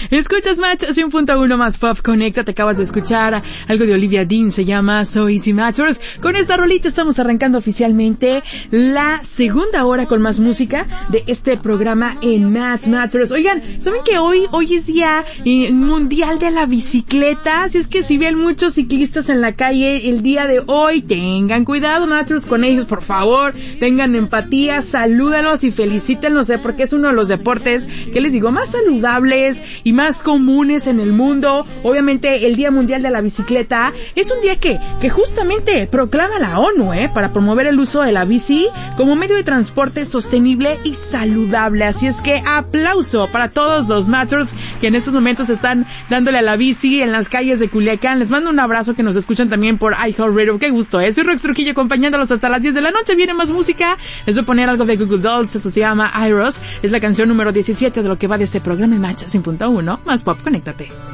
Escuchas Match 100.1 más Pop Connecta. Te acabas de escuchar algo de Olivia Dean, se llama So Easy Matters. Con esta rolita estamos arrancando oficialmente la segunda hora con más música de este programa en Match Matters. Oigan, ¿saben que hoy es día mundial de la bicicleta? Así es que si ven muchos ciclistas en la calle el día de hoy, tengan cuidado, Matters, con ellos, por favor. Tengan empatía, salúdalos y felicítenlos, porque es uno de los deportes, que les digo, más saludables y más comunes en el mundo. Obviamente el Día Mundial de la Bicicleta es un día que justamente proclama la ONU, para promover el uso de la bici como medio de transporte sostenible y saludable. Así es que aplauso para todos los Matters que en estos momentos están dándole a la bici en las calles de Culiacán. Les mando un abrazo, que nos escuchan también por iHeartRadio. Qué gusto, Soy Rox Trujillo acompañándolos hasta las 10 de la noche. Viene más música. Les voy a poner algo de Google Dolls. Eso se llama Iros. Es la canción número 17 de lo que va de este programa en Match 100.1 más Pop. Conéctate.